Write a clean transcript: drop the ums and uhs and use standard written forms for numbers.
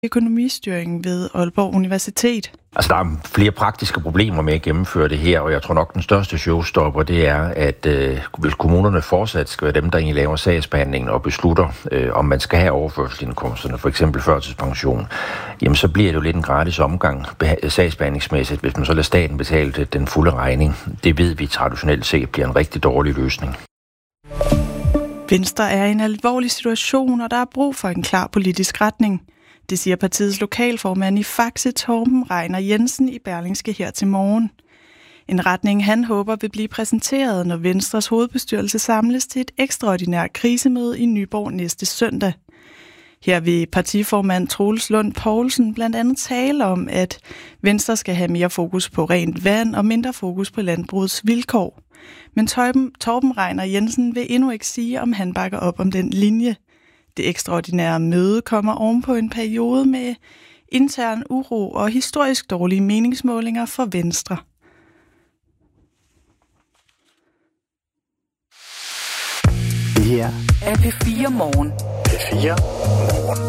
økonomistyringen ved Aalborg Universitet. Altså, der er flere praktiske problemer med at gennemføre det her, og jeg tror nok, den største showstopper, det er, at hvis kommunerne fortsat skal være dem, der egentlig laver sagsbehandlingen og beslutter, om man skal have overførselsindkomsterne, for eksempel førtidspension, jamen så bliver det jo lidt en gratis omgang sagsbehandlingsmæssigt, hvis man så lader staten betale den fulde regning. Det ved vi traditionelt set bliver en rigtig dårlig løsning. Venstre er i en alvorlig situation, og der er brug for en klar politisk retning. Det siger partiets lokalformand i Faxe, Torben Reiner Jensen, i Berlingske her til morgen. En retning, han håber vil blive præsenteret, når Venstres hovedbestyrelse samles til et ekstraordinært krisemøde i Nyborg næste søndag. Her vil partiformand Troels Lund Poulsen blandt andet tale om, at Venstre skal have mere fokus på rent vand og mindre fokus på landbrugets vilkår. Men Torben Reiner Jensen vil endnu ikke sige, om han bakker op om den linje. Det ekstraordinære møde kommer ovenpå en periode med intern uro og historisk dårlige meningsmålinger for Venstre. Det her er P4 Morgen. P4 Morgen.